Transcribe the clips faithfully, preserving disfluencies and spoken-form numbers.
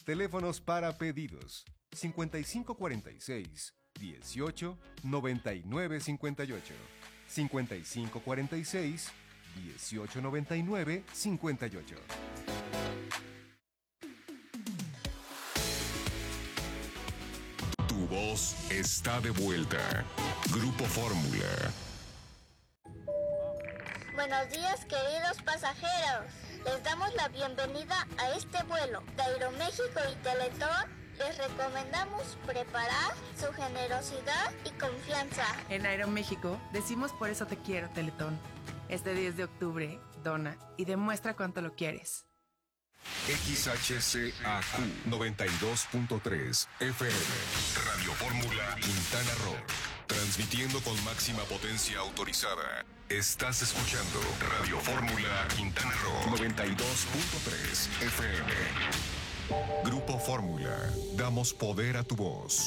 Teléfonos para pedidos: cincuenta y cinco cuarenta y seis, dieciocho, noventa y nueve cincuenta y ocho. cincuenta y cinco cuarenta y seis, dieciocho, noventa y nueve cincuenta y ocho. Tu voz está de vuelta. Grupo Fórmula. Buenos días, queridos pasajeros. Les damos la bienvenida a este vuelo de Aeroméxico y Teletón. Les recomendamos preparar su generosidad y confianza. En Aeroméxico decimos por eso te quiero, Teletón. Este diez de octubre, dona y demuestra cuánto lo quieres. X H C A Q noventa y dos punto tres F M. Radio Fórmula Quintana Roo. Transmitiendo con máxima potencia autorizada. Estás escuchando Radio Fórmula Quintana Roo noventa y dos punto tres F M. Grupo Fórmula. Damos poder a tu voz.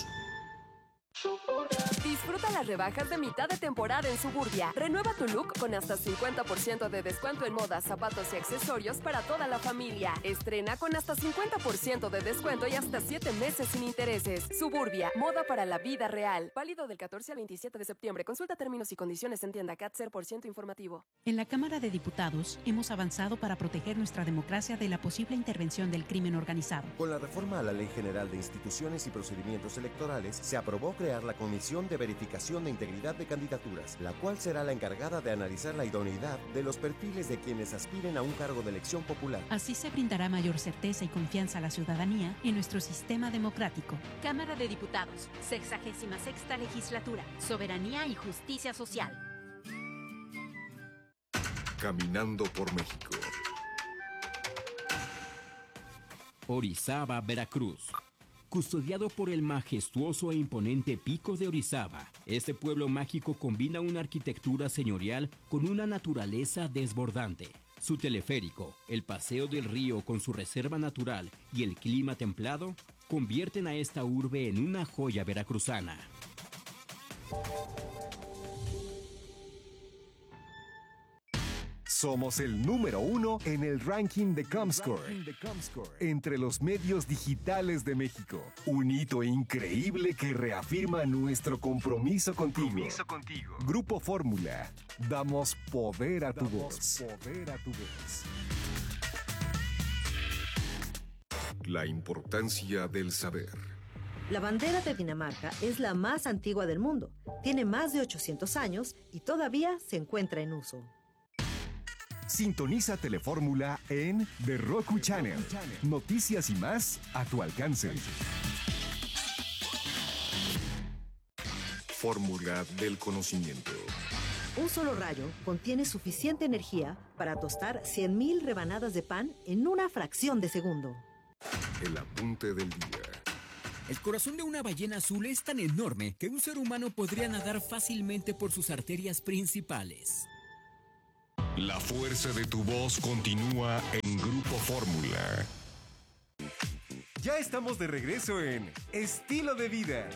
Disfruta las rebajas de mitad de temporada en Suburbia. Renueva tu look con hasta cincuenta por ciento de descuento en modas, zapatos y accesorios para toda la familia. Estrena con hasta cincuenta por ciento de descuento y hasta siete meses sin intereses. Suburbia, moda para la vida real. Válido del catorce al veintisiete de septiembre. Consulta términos y condiciones en tienda C A T cero por ciento informativo. En la Cámara de Diputados hemos avanzado para proteger nuestra democracia de la posible intervención del crimen organizado. Con la reforma a la Ley General de Instituciones y Procedimientos Electorales, se aprobó crear la Comisión de Verificación de Integridad de Candidaturas, la cual será la encargada de analizar la idoneidad de los perfiles de quienes aspiren a un cargo de elección popular. Así se brindará mayor certeza y confianza a la ciudadanía en nuestro sistema democrático. Cámara de Diputados, sexagésima sexta legislatura, soberanía y justicia social. Caminando por México. Orizaba, Veracruz. Custodiado por el majestuoso e imponente Pico de Orizaba, este pueblo mágico combina una arquitectura señorial con una naturaleza desbordante. Su teleférico, el paseo del río con su reserva natural y el clima templado convierten a esta urbe en una joya veracruzana. Somos el número uno en el ranking de Comscore, entre los medios digitales de México. Un hito increíble que reafirma nuestro compromiso contigo. Compromiso contigo. Grupo Fórmula. Damos poder a tu voz. Poder a tu voz. La importancia del saber. La bandera de Dinamarca es la más antigua del mundo. Tiene más de ochocientos años y todavía se encuentra en uso. Sintoniza Telefórmula en The Roku Channel. Noticias y más a tu alcance. Fórmula del conocimiento. Un solo rayo contiene suficiente energía para tostar cien mil rebanadas de pan en una fracción de segundo. El apunte del día. El corazón de una ballena azul es tan enorme que un ser humano podría nadar fácilmente por sus arterias principales. La fuerza de tu voz continúa en Grupo Fórmula. Ya estamos de regreso en Estilo de Vida.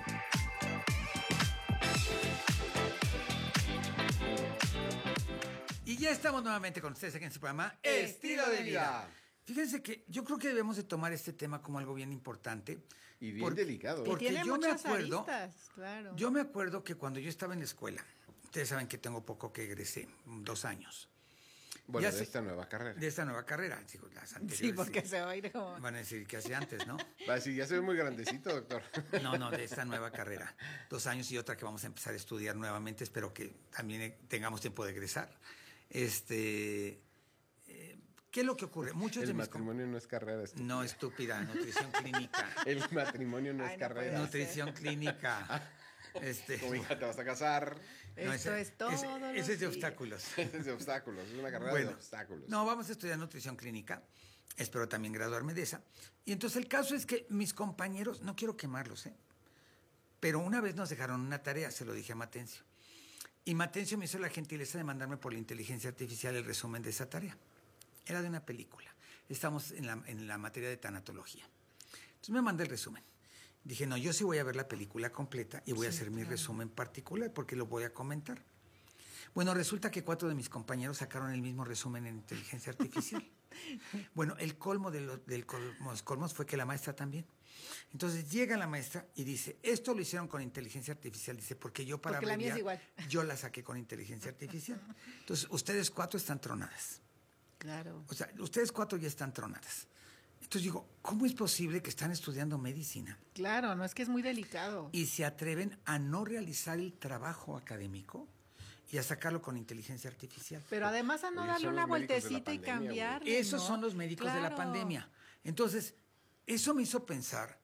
Y ya estamos nuevamente con ustedes aquí en su programa Estilo de Vida. Fíjense que yo creo que debemos de tomar este tema como algo bien importante. Y bien porque, delicado. Porque y tiene yo muchas me acuerdo, aristas, claro. Yo me acuerdo que cuando yo estaba en la escuela, ustedes saben que tengo poco que egresé, dos años. Bueno, ya de sé, esta nueva carrera. De esta nueva carrera. Digo, las anteriores, sí, porque sí, se va a ir como... van a decir que hace antes, ¿no? Va a decir, ya se ve muy grandecito, doctor. No, no, de esta nueva carrera. Dos años y otra que vamos a empezar a estudiar nuevamente. Espero que también tengamos tiempo de egresar. Este... Eh, ¿Qué es lo que ocurre? Muchos El de mis matrimonio no es carrera. Estúpida. No, estúpida, nutrición clínica. El matrimonio no Ay, es no carrera. Nutrición clínica. Este, Como hija te vas a casar. No, Esto ese, es todo. Ese, ese es de obstáculos. Ese es de obstáculos. Es una carrera bueno, de obstáculos. No, vamos a estudiar nutrición clínica. Espero también graduarme de esa. Y entonces el caso es que mis compañeros, no quiero quemarlos, ¿eh? Pero una vez nos dejaron una tarea, se lo dije a Matencio. Y Matencio me hizo la gentileza de mandarme por la inteligencia artificial el resumen de esa tarea. Era de una película. Estamos en la, en la materia de tanatología. Entonces me mandé el resumen. Dije, no, yo sí voy a ver la película completa y voy sí, a hacer mi claro. resumen particular porque lo voy a comentar. Bueno, resulta que cuatro de mis compañeros sacaron el mismo resumen en inteligencia artificial. Bueno, el colmo de lo- del colmos, colmos fue que la maestra también. Entonces llega la maestra y dice, esto lo hicieron con inteligencia artificial. Dice, porque yo para Porque la mía es abreviar, igual. yo la saqué con inteligencia artificial. Entonces, ustedes cuatro están tronadas. Claro. O sea, ustedes cuatro ya están tronadas. Entonces digo, ¿cómo es posible que están estudiando medicina Claro, no es que es muy delicado. y se atreven a no realizar el trabajo académico y a sacarlo con inteligencia artificial? Pero además a no Oye, darle son una los médicos de la vueltecita y pandemia, cambiar. Esos son los médicos de la Claro. pandemia. Entonces, eso me hizo pensar,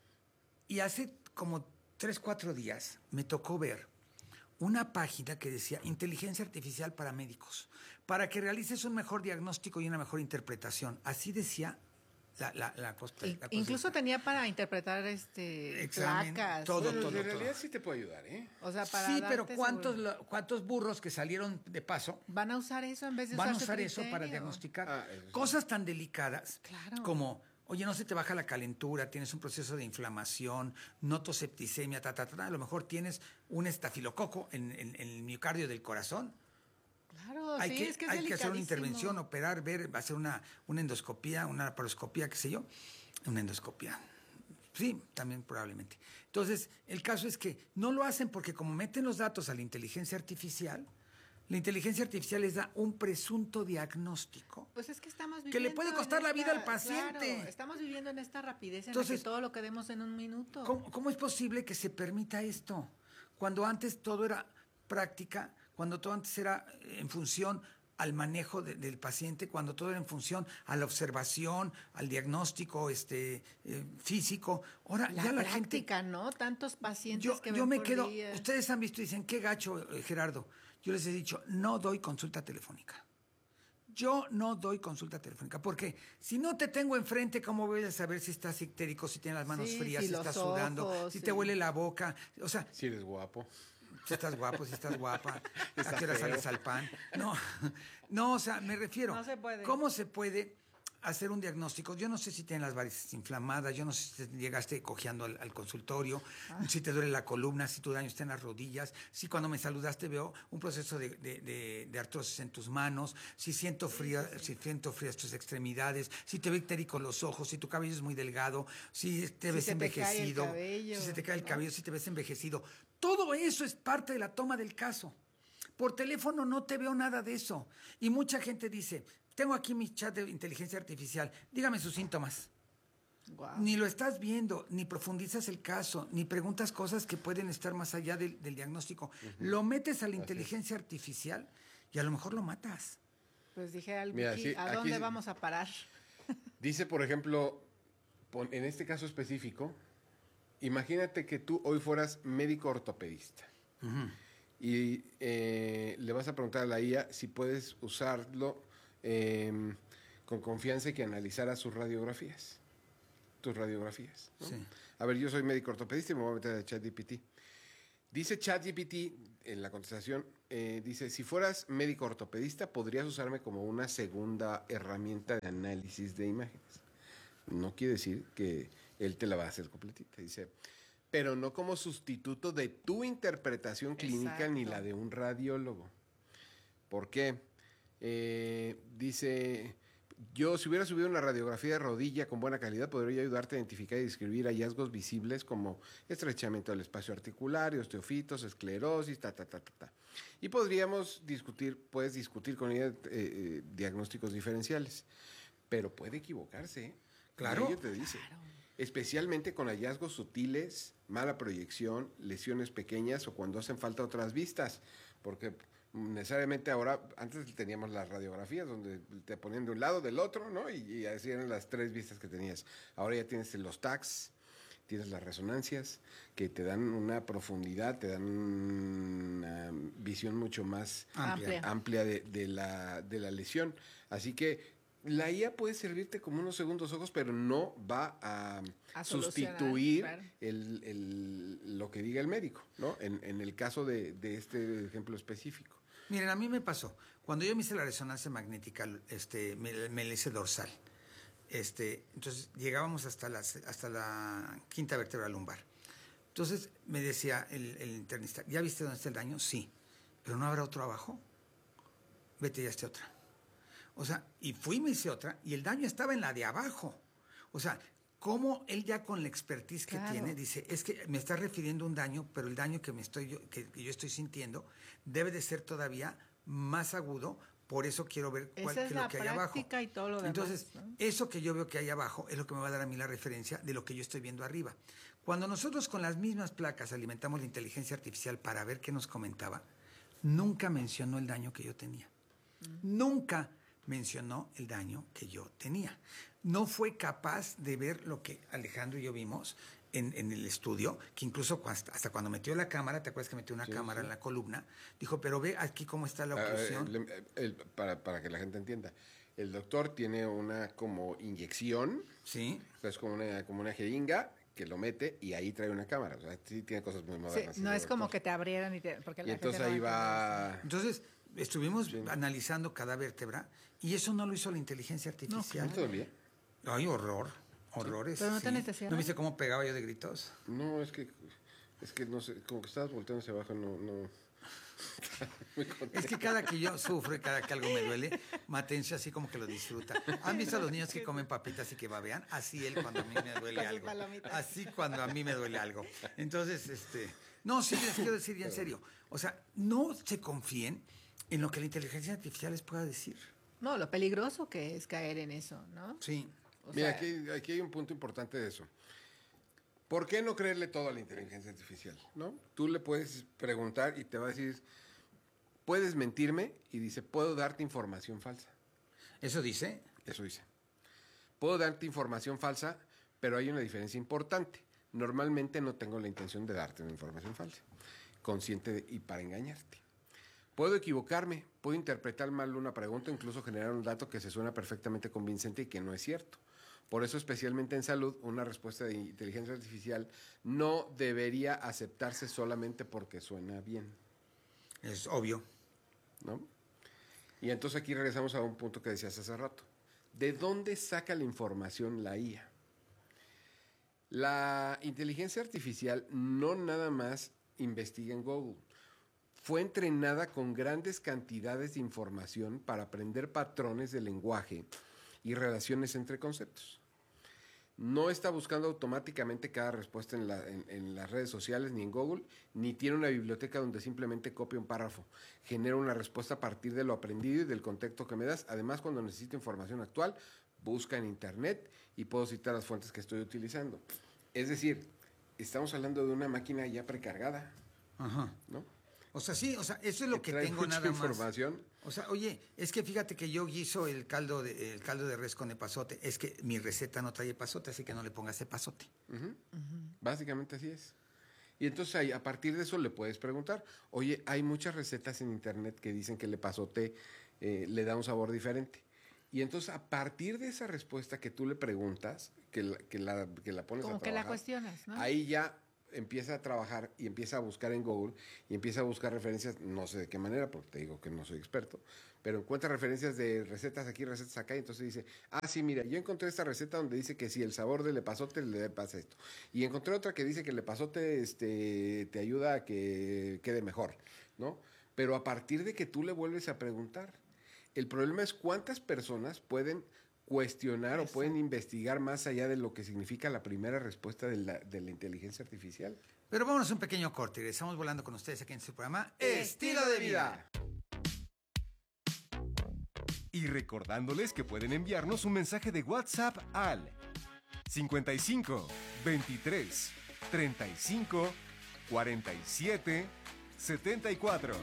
y hace como tres, cuatro días me tocó ver una página que decía inteligencia artificial para médicos, para que realices un mejor diagnóstico y una mejor interpretación. Así decía la, la, la cosa. I- la cosa Incluso esta. tenía para interpretar este Examen, placas. todo, Bueno, todo, en todo. realidad sí te puede ayudar, ¿eh? O sea, para Sí, pero darte ¿cuántos, seguro- lo- ¿cuántos burros que salieron de paso van a usar eso en vez de van a usar su usar eso para criterio? diagnosticar Ah, eso sí. cosas tan delicadas Claro. como, oye, no se te baja la calentura, tienes un proceso de inflamación, noto septicemia, ta, ta, ta, ta, a lo mejor tienes un estafilococo en, en- en el miocardio del corazón. Claro, hay sí, que, es que es hay que hacer una delicadísimo. intervención, operar, ver, hacer una, una endoscopía, una laparoscopía, qué sé yo, una endoscopía. Sí, también probablemente. Entonces, el caso es que no lo hacen porque como meten los datos a la inteligencia artificial, la inteligencia artificial les da un presunto diagnóstico. Pues es que estamos Que le viviendo puede en costar la vida esta- al paciente. claro, estamos viviendo en esta rapidez en la Entonces, que todo lo que demos en un minuto. ¿Cómo, cómo es posible que se permita esto? Cuando antes todo era práctica, cuando todo antes era eh, en función al manejo de- del paciente, cuando todo era en función a la observación, al diagnóstico este, eh, físico. Ahora La ya la práctica, ¿no? Tantos pacientes gente... Yo, que yo ven me por quedo... día. Ustedes han visto y dicen, qué gacho, eh, Gerardo. Yo les he dicho, no doy consulta telefónica. Yo no doy consulta telefónica, porque si no te tengo enfrente, ¿cómo voy a saber si estás ictérico, si tienes las manos Sí, frías, si si los estás sudando, ojos, si sí. te huele la boca? O sea, Si eres guapo. si estás guapo, si estás guapa, a Estás qué hora feo. sales al pan. No, no, o sea, me refiero. No se puede. ¿Cómo se puede hacer un diagnóstico? Yo no sé si tienes las varices inflamadas, yo no sé si te llegaste cojeando al, al consultorio, Ah. si te duele la columna, si tu daño está en las rodillas, si cuando me saludaste veo un proceso de, de- de- de artrosis en tus manos, si siento fría, si siento frías tus extremidades, si te veo ictérico los ojos, si tu cabello es muy delgado, si te Si ves se te cae el envejecido, cabello, si se te cae el ¿no? cabello, si te ves envejecido. Todo eso es parte de la toma del caso. Por teléfono no te veo nada de eso. Y mucha gente dice, tengo aquí mi chat de inteligencia artificial, dígame sus síntomas. Guau. Ni lo estás viendo, ni profundizas el caso, ni preguntas cosas que pueden estar más allá del, del diagnóstico. Lo metes a la inteligencia artificial y a lo mejor lo matas. Pues dije al Mira, Wiki, sí, ¿a aquí dónde sí. vamos a parar? Dice, por ejemplo, pon- en este caso específico, imagínate que tú hoy fueras médico ortopedista y eh, le vas a preguntar a la I A si puedes usarlo eh, con confianza y que analizara sus radiografías, tus radiografías. ¿no? Sí. A ver, yo soy médico ortopedista y me voy a meter a ChatGPT. Dice ChatGPT en la contestación, eh, dice, si fueras médico ortopedista, podrías usarme como una segunda herramienta de análisis de imágenes. No quiere decir que él te la va a hacer completita. Dice, pero no como sustituto de tu interpretación clínica ni Exacto. la de un radiólogo. ¿Por qué? Eh, dice, yo si hubiera subido una radiografía de rodilla con buena calidad, podría ayudarte a identificar y describir hallazgos visibles como estrechamiento del espacio articular, osteofitos, esclerosis, ta, ta, ta, ta, ta. Y podríamos discutir, puedes discutir con ella eh, eh, diagnósticos diferenciales, pero puede equivocarse. ¿eh? Claro. Y ello te dice, especialmente con hallazgos sutiles, mala proyección, lesiones pequeñas o cuando hacen falta otras vistas, porque necesariamente ahora, antes teníamos las radiografías donde te ponían de un lado, del otro, ¿no? Y, y así eran las tres vistas que tenías. Ahora ya tienes los tags, tienes las resonancias, que te dan una profundidad, te dan una visión mucho más Amplia. amplia de, de la, de la lesión. Así que la I A puede servirte como unos segundos ojos, pero no va a, A solucionar, sustituir claro. el, el- lo que diga el médico, ¿no? En, en el caso de, de este ejemplo específico. Miren, a mí me pasó. Cuando yo me hice la resonancia magnética, este, me, me la hice dorsal. Este, entonces llegábamos hasta, las, hasta la quinta vértebra lumbar. Entonces me decía el, el internista, ¿ya viste dónde está el daño? Sí. pero no habrá otro abajo. Vete y hazte otra. O sea, y fui y me hice otra, y el daño estaba en la de abajo. O sea, cómo él ya con la expertise que Claro. tiene, dice, es que me está refiriendo a un daño, pero el daño que, me estoy yo, que, que yo estoy sintiendo debe de ser todavía más agudo, por eso quiero ver cuál Esa qué es es lo la que hay abajo. práctica y todo lo demás, Entonces, ¿no? eso que yo veo que hay abajo es lo que me va a dar a mí la referencia de lo que yo estoy viendo arriba. Cuando nosotros con las mismas placas alimentamos la inteligencia artificial para ver qué nos comentaba, nunca mencionó el daño que yo tenía. Nunca mencionó el daño que yo tenía. No fue capaz de ver lo que Alejandro y yo vimos en, en el estudio, que incluso hasta, hasta cuando metió la cámara, ¿te acuerdas que metió una Sí, cámara sí. en la columna? Dijo, pero ve aquí cómo está la Ah, oclusión. el- el- para, para que la gente entienda. El doctor tiene una como inyección. Sí. Es como una, como una jeringa que lo mete y ahí trae una cámara. O sea, sí tiene cosas muy Sí, modernas. no el es como doctor. que te abrieran y te... Porque Y la entonces gente ahí no va a va... Entonces, estuvimos analizando cada vértebra y eso no lo hizo la inteligencia artificial. ¿No te dolía? Ay, horror. Horrores. ¿Pero no te sí. anestesiaron? ¿No viste cómo pegaba yo de gritos? No, es que, es que no sé, como que estabas volteando hacia abajo, no, no. Muy contento. Es que cada que yo sufro y cada que algo me duele, Matencio así como que lo disfruta. ¿Han visto a los niños que comen papitas y que babean? Así él cuando a mí me duele Así algo. palomitas. Así cuando a mí me duele algo. Entonces, este... No, sí, les quiero decir ya en serio. O sea, no se confíen en lo que la inteligencia artificial les pueda decir. No, lo peligroso que es caer en eso, ¿no? Sí. O Mira, sea, aquí, aquí hay un punto importante de eso. ¿Por qué no creerle todo a la inteligencia artificial? ¿No? Tú le puedes preguntar y te va a decir, puedes mentirme, y dice, puedo darte información falsa. ¿Eso dice? Eso dice. Puedo darte información falsa, pero hay una diferencia importante. Normalmente no tengo la intención de darte una información falsa, consciente de- y para engañarte. Puedo equivocarme, puedo interpretar mal una pregunta, incluso generar un dato que se suena perfectamente convincente y que no es cierto. Por eso, especialmente en salud, una respuesta de inteligencia artificial no debería aceptarse solamente porque suena bien. Es obvio. ¿No? Y entonces aquí regresamos a un punto que decías hace rato. ¿De dónde saca la información la I A? La inteligencia artificial no nada más investiga en Google. Fue entrenada con grandes cantidades de información para aprender patrones de lenguaje y relaciones entre conceptos. No está buscando automáticamente cada respuesta en, la- en- en las redes sociales ni en Google, ni tiene una biblioteca donde simplemente copia un párrafo. Genera una respuesta a partir de lo aprendido y del contexto que me das. Además, cuando necesito información actual, busca en Internet y puedo citar las fuentes que estoy utilizando. Es decir, estamos hablando de una máquina ya precargada, Ajá. ¿no? O sea, sí, o sea, eso es lo que, trae tengo mucha nada más. información. O sea, oye, es que fíjate que yo guiso el caldo de, el caldo de res con epazote. Es que mi receta no trae epazote, así que no le pongas epazote. Ujú. Básicamente así es. Y entonces ahí, a partir de eso le puedes preguntar, oye, hay muchas recetas en internet que dicen que el epazote eh, le da un sabor diferente. Y entonces a partir de esa respuesta que tú le preguntas, que la, que la, que la pones como a que la trabajar, cuestionas, ¿no? ahí ya empieza a trabajar y empieza a buscar en Google y empieza a buscar referencias, no sé de qué manera, porque te digo que no soy experto, pero encuentra referencias de recetas aquí, recetas acá, y entonces dice, ah, sí, mira, yo encontré esta receta donde dice que si el sabor del epazote le pasa esto. Y encontré otra que dice que el epazote este, te ayuda a que quede mejor, ¿no? Pero a partir de que tú le vuelves a preguntar, el problema es cuántas personas pueden cuestionar o pueden investigar más allá de lo que significa la primera respuesta de la, de la inteligencia artificial. Pero vámonos a un pequeño corte y regresamos volando con ustedes aquí en su programa Estilo de Vida. Y recordándoles que pueden enviarnos un mensaje de WhatsApp al cincuenta y cinco, veintitrés, treinta y cinco, cuarenta y siete, setenta y cuatro.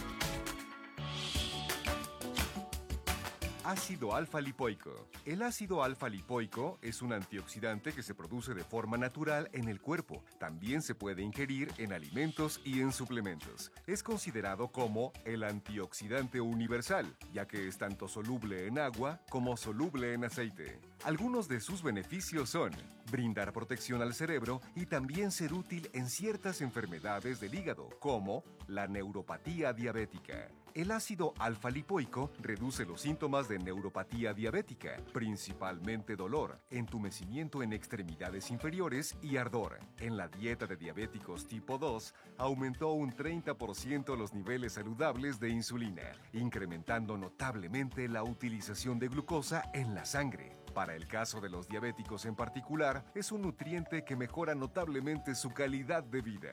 Ácido alfa-lipoico. El ácido alfa-lipoico es un antioxidante que se produce de forma natural en el cuerpo. También se puede ingerir en alimentos y en suplementos. Es considerado como el antioxidante universal, ya que es tanto soluble en agua como soluble en aceite. Algunos de sus beneficios son brindar protección al cerebro y también ser útil en ciertas enfermedades del hígado, como la neuropatía diabética. El ácido alfa-lipoico reduce los síntomas de neuropatía diabética, principalmente dolor, entumecimiento en extremidades inferiores y ardor. En la dieta de diabéticos tipo dos, aumentó un treinta por ciento los niveles saludables de insulina, incrementando notablemente la utilización de glucosa en la sangre. Para el caso de los diabéticos en particular, es un nutriente que mejora notablemente su calidad de vida.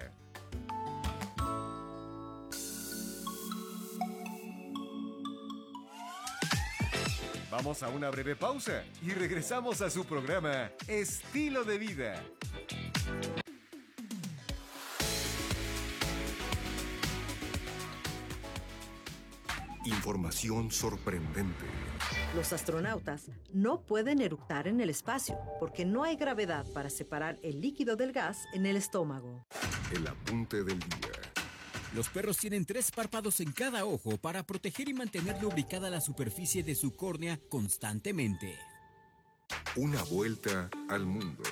Vamos a una breve pausa y regresamos a su programa Estilo de Vida. Información sorprendente. Los astronautas no pueden eructar en el espacio porque no hay gravedad para separar el líquido del gas en el estómago. El apunte del día. Los perros tienen tres párpados en cada ojo para proteger y mantener lubricada la superficie de su córnea constantemente. Una vuelta al mundo.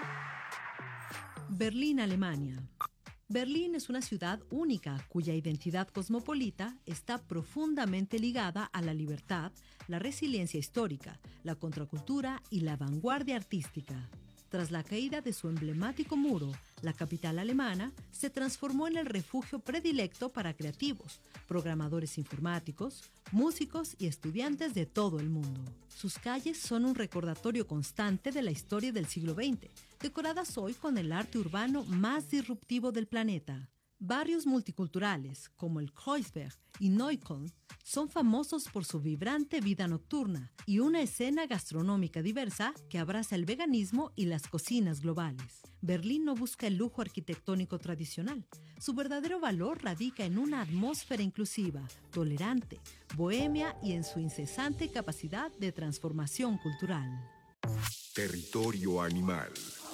Berlín, Alemania. Berlín es una ciudad única cuya identidad cosmopolita está profundamente ligada a la libertad, la resiliencia histórica, la contracultura y la vanguardia artística. Tras la caída de su emblemático muro, la capital alemana se transformó en el refugio predilecto para creativos, programadores informáticos, músicos y estudiantes de todo el mundo. Sus calles son un recordatorio constante de la historia del siglo veinte, decoradas hoy con el arte urbano más disruptivo del planeta. Barrios multiculturales como el Kreuzberg y Neukölln son famosos por su vibrante vida nocturna y una escena gastronómica diversa que abraza el veganismo y las cocinas globales. Berlín no busca el lujo arquitectónico tradicional. Su verdadero valor radica en una atmósfera inclusiva, tolerante, bohemia y en su incesante capacidad de transformación cultural. Territorio animal.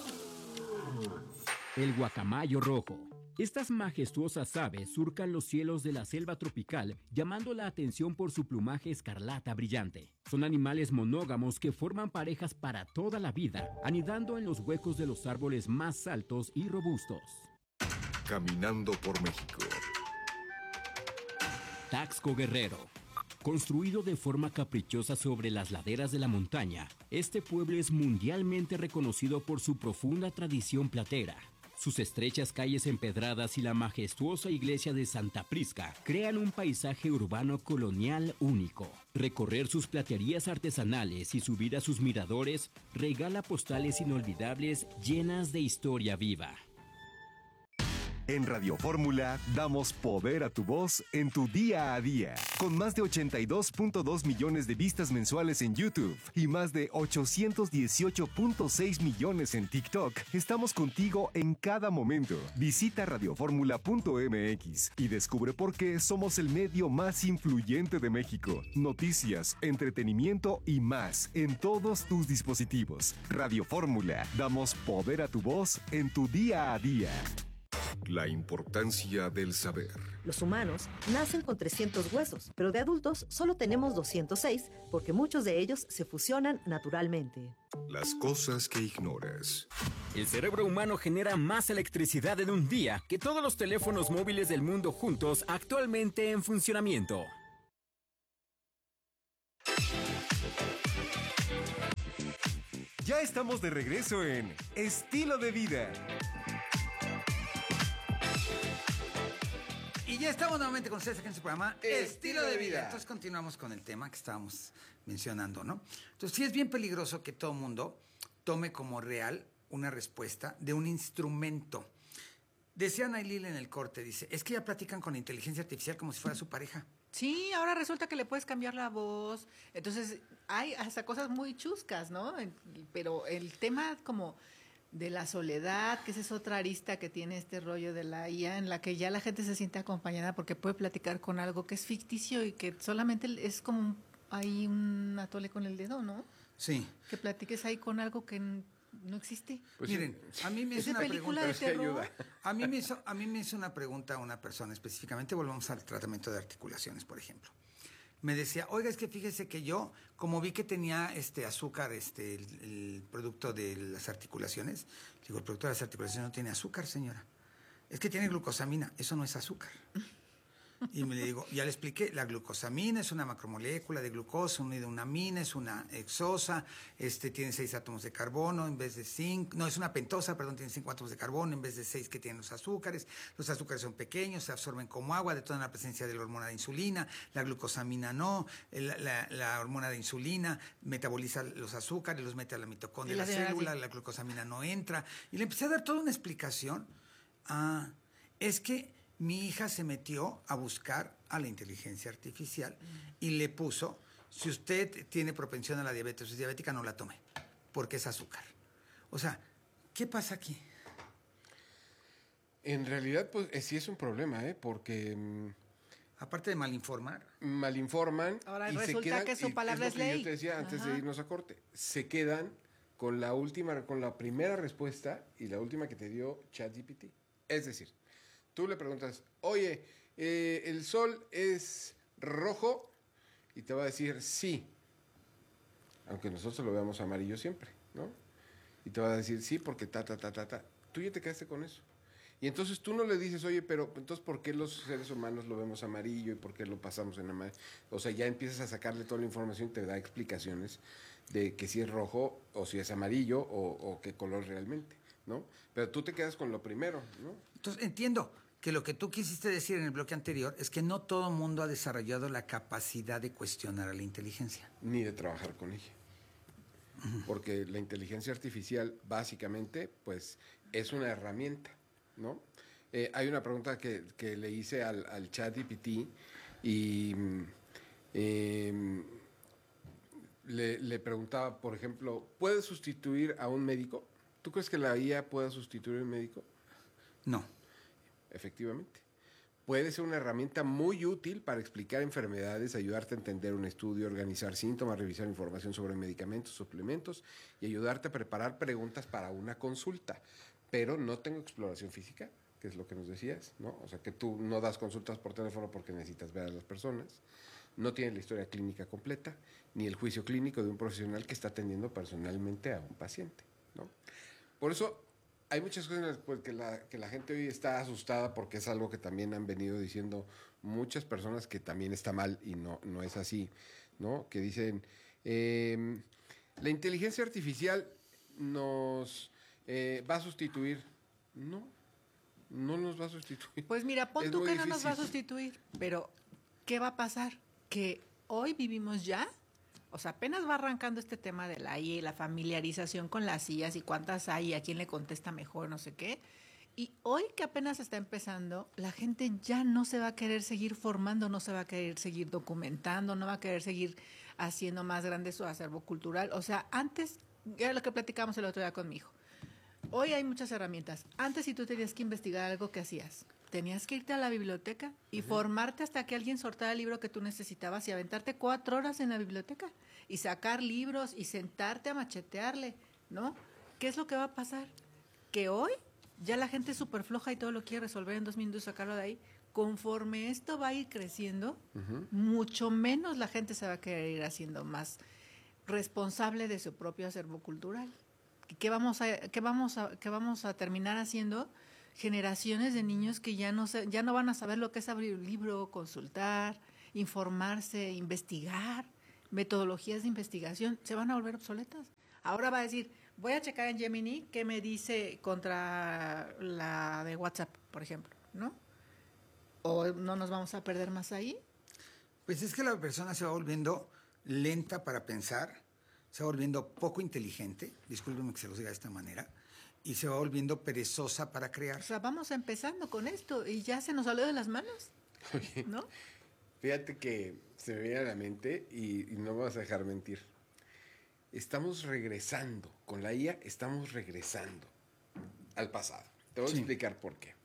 El guacamayo rojo. Estas majestuosas aves surcan los cielos de la selva tropical, llamando la atención por su plumaje escarlata brillante. Son animales monógamos que forman parejas para toda la vida, anidando en los huecos de los árboles más altos y robustos. Caminando por México. Taxco Guerrero. Construido de forma caprichosa sobre las laderas de la montaña, este pueblo es mundialmente reconocido por su profunda tradición platera. Sus estrechas calles empedradas y la majestuosa iglesia de Santa Prisca crean un paisaje urbano colonial único. Recorrer sus platerías artesanales y subir a sus miradores regala postales inolvidables llenas de historia viva. En Radio Fórmula damos poder a tu voz en tu día a día. Con más de ochenta y dos punto dos millones de vistas mensuales en YouTube y más de ochocientos dieciocho punto seis millones en TikTok, estamos contigo en cada momento. Visita radioformula punto m x y descubre por qué somos el medio más influyente de México. Noticias, entretenimiento y más en todos tus dispositivos. Radio Fórmula, damos poder a tu voz en tu día a día. La importancia del saber. Los humanos nacen con trescientos huesos, pero de adultos solo tenemos doscientos seis porque muchos de ellos se fusionan naturalmente. Las cosas que ignoras. El cerebro humano genera más electricidad en un día que todos los teléfonos móviles del mundo juntos actualmente en funcionamiento. Ya estamos de regreso en Estilo de Vida. Y ya estamos nuevamente con ustedes aquí en su programa Estilo, Estilo de de Vida. Vida. Entonces continuamos con el tema que estábamos mencionando, ¿no? Entonces sí es bien peligroso que todo mundo tome como real una respuesta de un instrumento. Decía Nailil en el corte, dice, es que ya platican con inteligencia artificial como si fuera su pareja. Sí, ahora resulta que le puedes cambiar la voz. Entonces hay hasta cosas muy chuscas, ¿no? Pero el tema como de la soledad, que esa es otra arista que tiene este rollo de la I A, en la que ya la gente se siente acompañada porque puede platicar con algo que es ficticio y que solamente es como un, hay un atole con el dedo, ¿no? Sí. Que platiques ahí con algo que n- no existe. Pues Miren, a mí me ¿Es hizo una una película pregunta. de terror? A mí, me hizo, a mí me hizo una pregunta una persona específicamente, volvamos al tratamiento de articulaciones, por ejemplo. me decía, oiga, es que fíjese que yo, como vi que tenía este azúcar, este, el, el producto de las articulaciones, digo, el producto de las articulaciones no tiene azúcar, señora. Es que tiene glucosamina, eso no es azúcar. Y me le digo, ya le expliqué, la glucosamina es una macromolécula de glucosa unida a una amina, es una hexosa, este, tiene seis átomos de carbono en vez de cinco, no, es una pentosa, perdón, tiene cinco átomos de carbono en vez de seis que tienen los azúcares. Los azúcares son pequeños, se absorben como agua, detonan la presencia de la hormona de insulina, la glucosamina no, la, la, la hormona de insulina metaboliza los azúcares, los mete a la mitocondria de la, la célula, sí. La glucosamina no entra. Y le empecé a dar toda una explicación. Ah, es que mi hija se metió a buscar a la inteligencia artificial y le puso, si usted tiene propensión a la diabetes o es diabética, no la tome, porque es azúcar. O sea, ¿qué pasa aquí? En realidad, pues sí es un problema, ¿eh? Porque... Mmm, aparte de malinformar. Malinforman. Ahora y resulta se quedan, que su palabra es, es lo que ley. Yo te decía antes Ajá. de irnos a corte. Se quedan con la última, con la primera respuesta y la última que te dio ChatGPT. Es decir, tú le preguntas, oye, eh, ¿el sol es rojo? Y te va a decir sí. Aunque nosotros lo veamos amarillo siempre, ¿no? Y te va a decir sí porque ta, ta, ta, ta, ta. Tú ya te quedaste con eso. Y entonces tú no le dices, oye, pero entonces ¿por qué los seres humanos lo vemos amarillo y por qué lo pasamos en amarillo? O sea, ya empiezas a sacarle toda la información y te da explicaciones de que si es rojo o si es amarillo o, o qué color realmente, ¿no? Pero tú te quedas con lo primero, ¿no? Entonces, entiendo que lo que tú quisiste decir en el bloque anterior es que no todo mundo ha desarrollado la capacidad de cuestionar a la inteligencia. Ni de trabajar con ella. Uh-huh. Porque la inteligencia artificial, básicamente, pues, es una herramienta, ¿no? Eh, hay una pregunta que, que le hice al, al ChatGPT y eh, le, le preguntaba, por ejemplo, ¿puede sustituir a un médico? ¿Tú crees que la I A pueda sustituir a un médico? No. Efectivamente. Puede ser una herramienta muy útil para explicar enfermedades, ayudarte a entender un estudio, organizar síntomas, revisar información sobre medicamentos, suplementos y ayudarte a preparar preguntas para una consulta. Pero no tengo exploración física, que es lo que nos decías, ¿no? O sea, que tú no das consultas por teléfono porque necesitas ver a las personas. No tiene la historia clínica completa, ni el juicio clínico de un profesional que está atendiendo personalmente a un paciente, ¿no? Por eso hay muchas cosas pues, que, la, que la gente hoy está asustada porque es algo que también han venido diciendo muchas personas que también está mal y no, no es así, ¿no? Que dicen, eh, la inteligencia artificial nos eh, va a sustituir. No, no nos va a sustituir. Pues mira, pon es tú que difícil. No nos va a sustituir, pero ¿qué va a pasar? Que hoy vivimos ya. O sea, apenas va arrancando este tema de la I A y la familiarización con las I As y cuántas hay y a quién le contesta mejor, no sé qué. Y hoy que apenas está empezando, la gente ya no se va a querer seguir formando, no se va a querer seguir documentando, no va a querer seguir haciendo más grande su acervo cultural. O sea, antes, era lo que platicamos el otro día con mi hijo. Hoy hay muchas herramientas. Antes, si tú tenías que investigar algo, ¿qué hacías? Tenías que irte a la biblioteca y uh-huh. formarte hasta que alguien soltara el libro que tú necesitabas y aventarte cuatro horas en la biblioteca y sacar libros y sentarte a machetearle, ¿no? ¿Qué es lo que va a pasar? Que hoy ya la gente es súper floja y todo lo quiere resolver en dos minutos, sacarlo de ahí. Conforme esto va a ir creciendo, uh-huh. mucho menos la gente se va a querer ir haciendo más responsable de su propio acervo cultural. ¿Qué vamos a, qué vamos a, qué vamos a terminar haciendo? Generaciones de niños que ya no se, ya no van a saber lo que es abrir un libro, consultar, informarse, investigar, metodologías de investigación, se van a volver obsoletas. Ahora va a decir, voy a checar en Gemini qué me dice contra la de WhatsApp, por ejemplo, ¿no? ¿O no nos vamos a perder más ahí? Pues es que la persona se va volviendo lenta para pensar, se va volviendo poco inteligente, discúlpenme que se los diga de esta manera, y se va volviendo perezosa para crear. O sea, vamos empezando con esto y ya se nos salió de las manos. Oye, ¿no? Fíjate que se me viene a la mente y, y no me vas a dejar mentir. Estamos regresando, con la I A estamos regresando al pasado. Te voy sí. a explicar por qué.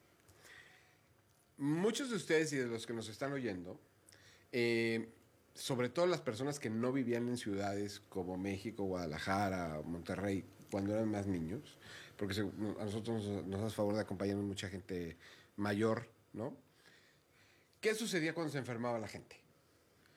Muchos de ustedes y de los que nos están oyendo, eh, sobre todo las personas que no vivían en ciudades como México, Guadalajara, Monterrey, cuando eran más niños, porque a nosotros nos, nos hace favor de acompañarnos mucha gente mayor, ¿no? ¿Qué sucedía cuando se enfermaba la gente?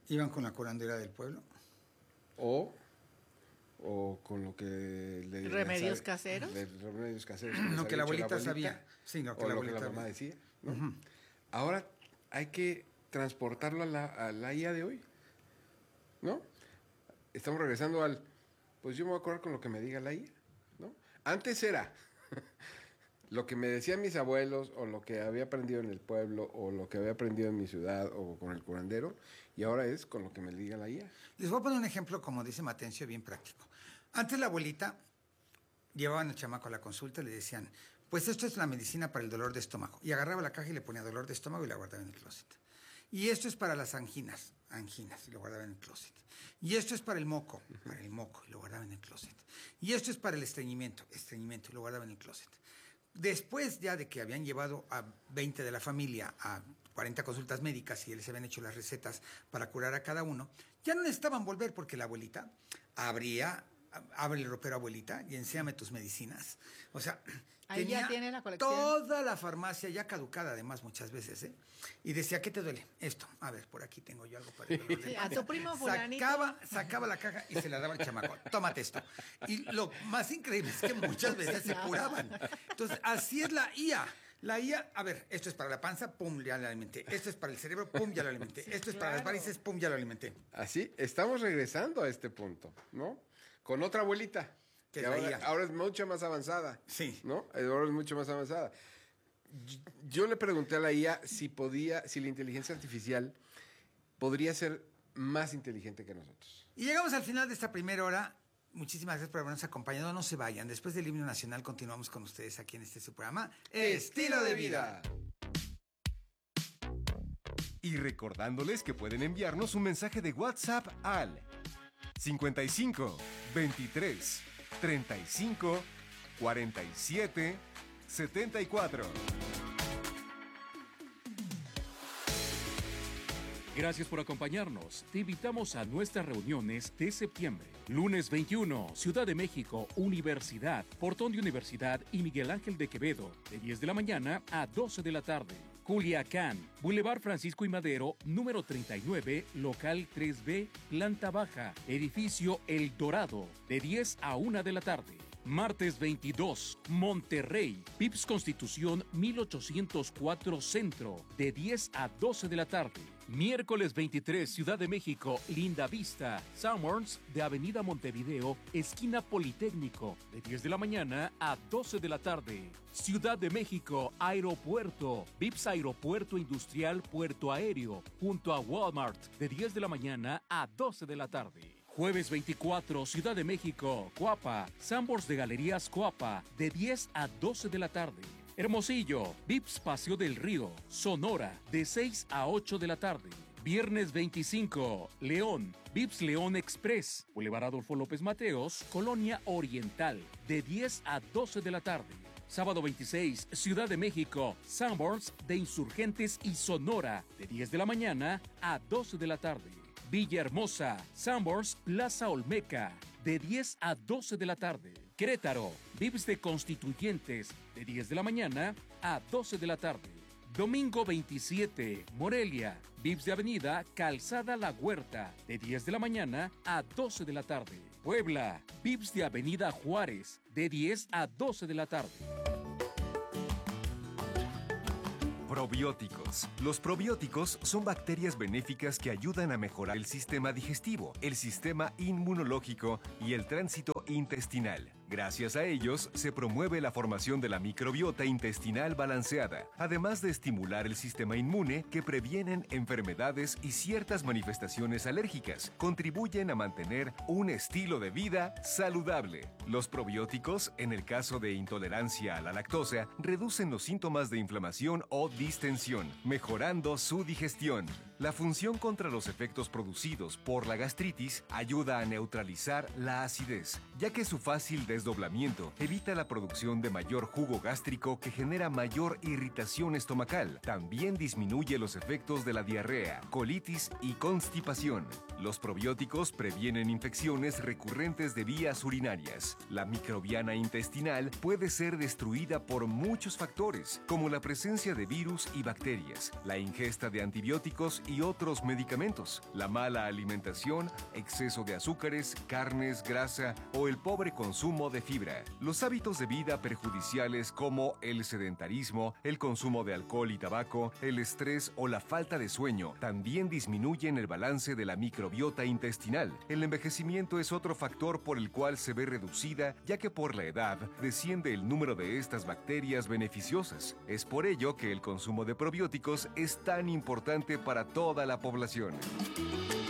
¿Iban con la curandera del pueblo? O, o con lo que... Le, ¿Remedios sabe, caseros? Le, remedios caseros. Lo que la abuelita, la abuelita sabía. Sí, lo que o la lo abuelita que la mamá sabía. decía, ¿no? Uh-huh. Ahora hay que transportarlo a la, a la I A de hoy, ¿no? Estamos regresando al... Pues yo me voy a acordar con lo que me diga la I A, ¿no? Antes era... lo que me decían mis abuelos, o lo que había aprendido en el pueblo, o lo que había aprendido en mi ciudad, o con el curandero, y ahora es con lo que me diga la I A. Les voy a poner un ejemplo, como dice Matencio, bien práctico. Antes la abuelita llevaban al chamaco a la consulta y le decían, pues esto es la medicina para el dolor de estómago. Y agarraba la caja y le ponía dolor de estómago y la guardaba en el closet. Y esto es para las anginas, anginas, y lo guardaba en el closet. Y esto es para el moco, para el moco, y lo guardaba en el closet. Y esto es para el estreñimiento, estreñimiento, y lo guardaba en el closet. Después ya de que habían llevado a veinte de la familia a cuarenta consultas médicas y les habían hecho las recetas para curar a cada uno, ya no necesitaban volver porque la abuelita abría, abre el ropero, abuelita, y enséñame tus medicinas. O sea, ahí tenía ya tiene la colección. Toda la farmacia ya caducada, además, muchas veces, ¿eh? Y decía, ¿qué te duele? Esto. A ver, por aquí tengo yo algo para el dolor de Sí, a tu primo fulanito. Sacaba, sacaba la caja y se la daba al chamaco. Tómate esto. Y lo más increíble es que muchas veces se curaban. Entonces, así es la I A. La I A, a ver, esto es para la panza, pum, ya lo alimenté. Esto es para el cerebro, pum, ya lo alimenté. Sí, esto es claro. para las varices, pum, ya lo alimenté. Así, estamos regresando a este punto, ¿no? Con otra abuelita. Que que es la ahora, I A. ahora es mucho más avanzada. Sí. ¿No? Ahora es mucho más avanzada. Yo le pregunté a la I A si podía, si la inteligencia artificial podría ser más inteligente que nosotros. Y llegamos al final de esta primera hora. Muchísimas gracias por habernos acompañado. No se vayan. Después del himno nacional continuamos con ustedes aquí en este su programa Estilo de Vida. Y recordándoles que pueden enviarnos un mensaje de WhatsApp al cincuenta y cinco, veintitrés, treinta y cinco, cuarenta y siete, setenta y cuatro. Gracias por acompañarnos. Te invitamos a nuestras reuniones de septiembre. Lunes veintiuno, Ciudad de México, Universidad, Portón de Universidad y Miguel Ángel de Quevedo, de diez de la mañana a doce de la tarde. Culiacán, Boulevard Francisco y Madero, número treinta y nueve, local tres B, planta baja, edificio El Dorado, de diez a una de la tarde. Martes veintidós, Monterrey, Vips Constitución mil ochocientos cuatro Centro, de diez a doce de la tarde. Miércoles veintitrés, Ciudad de México, Linda Vista, Summers, de Avenida Montevideo, esquina Politécnico, de diez de la mañana a doce de la tarde. Ciudad de México, Aeropuerto, Vips Aeropuerto Industrial Puerto Aéreo, junto a Walmart, de diez de la mañana a doce de la tarde. Jueves veinticuatro, Ciudad de México, Coapa, Sambors de Galerías Coapa, de diez a doce de la tarde. Hermosillo, Vips Paseo del Río, Sonora, de seis a ocho de la tarde. Viernes veinticinco, León, Vips León Express, Boulevard Adolfo López Mateos, Colonia Oriental, de diez a doce de la tarde. Sábado veintiséis, Ciudad de México, Sanborns de Insurgentes y Sonora, de diez de la mañana a doce de la tarde. Villahermosa, Sanborns, Plaza Olmeca, de diez a doce de la tarde. Querétaro, Vips de Constituyentes, de diez de la mañana a doce de la tarde. Domingo veintisiete, Morelia, Vips de Avenida Calzada La Huerta, de diez de la mañana a doce de la tarde. Puebla, Vips de Avenida Juárez, de diez a doce de la tarde. Probióticos. Los probióticos son bacterias benéficas que ayudan a mejorar el sistema digestivo, el sistema inmunológico y el tránsito intestinal. Gracias a ellos, se promueve la formación de la microbiota intestinal balanceada, además de estimular el sistema inmune que previenen enfermedades y ciertas manifestaciones alérgicas. Contribuyen a mantener un estilo de vida saludable. Los probióticos, en el caso de intolerancia a la lactosa, reducen los síntomas de inflamación o distensión, mejorando su digestión. La función contra los efectos producidos por la gastritis ayuda a neutralizar la acidez, ya que su fácil desdoblamiento evita la producción de mayor jugo gástrico que genera mayor irritación estomacal. También disminuye los efectos de la diarrea, colitis y constipación. Los probióticos previenen infecciones recurrentes de vías urinarias. La microbiana intestinal puede ser destruida por muchos factores, como la presencia de virus y bacterias, la ingesta de antibióticos y otros medicamentos, la mala alimentación, exceso de azúcares, carnes, grasa o el pobre consumo de fibra. Los hábitos de vida perjudiciales como el sedentarismo, el consumo de alcohol y tabaco, el estrés o la falta de sueño también disminuyen el balance de la microbiota intestinal. El envejecimiento es otro factor por el cual se ve reducida, ya que por la edad desciende el número de estas bacterias beneficiosas. Es por ello que el consumo de probióticos es tan importante para toda la población.